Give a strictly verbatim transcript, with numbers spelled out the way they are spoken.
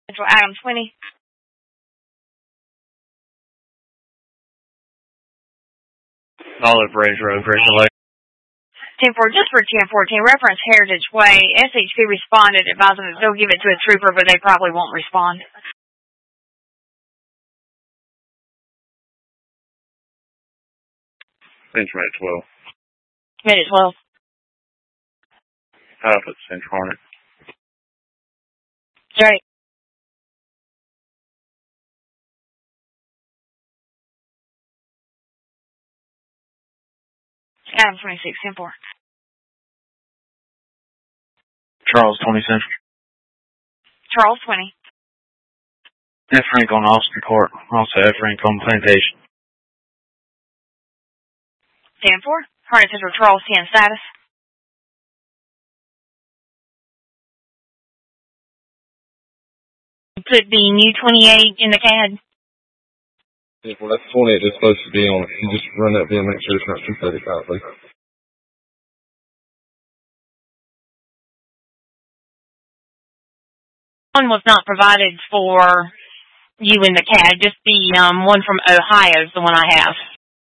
Central Adam twenty. Olive Range Road, Crystal Lake. ten four, just for ten fourteen, reference Heritage Way. S H P responded, advising that they'll give it to a trooper, but they probably won't respond. Central at twelve. Mid at twelve. Alpha Central Hornet. Straight. Adam twenty-six, ten four. Charles twenty Central. Charles twenty. F. Frank on Austin Court. Also F. Frank on Plantation. ten four. Hornet Central Charles ten status. Put the new twenty-eight in the C A D. Yeah, well, that's twenty-eight is supposed to be on it. You just run that via, make sure it's not two thirty-five, please. One was not provided for you in the C A D, just the um, one from Ohio is the one I have.